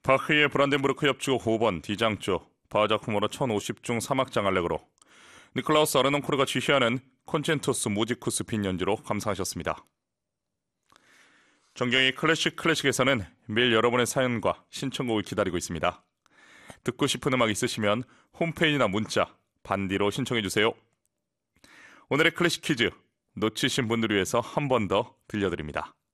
바흐의 브란덴부르크 협주곡 5번 D장조 바흐작품으로 1050중 사막장 알레그로 니콜라우스 아르논코르가 지휘하는 콘첸토스 무지쿠스 빈 연주로 감상하셨습니다. 정경희 클래식에서는 매일 여러분의 사연과 신청곡을 기다리고 있습니다. 듣고 싶은 음악 있으시면 홈페이지나 문자 반디로 신청해주세요. 오늘의 클래식 퀴즈 놓치신 분들을 위해서 한 번 더 들려드립니다.